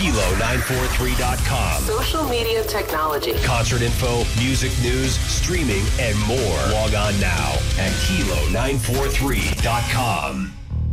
Kilo943.com. Social media technology. Concert info, music news, streaming, and more. Log on now at Kilo943.com.